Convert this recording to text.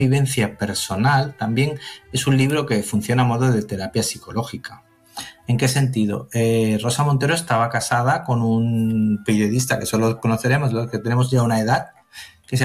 vivencia personal, también es un libro que funciona a modo de terapia psicológica. ¿En qué sentido? Rosa Montero estaba casada con un periodista que solo conoceremos los que tenemos ya una edad,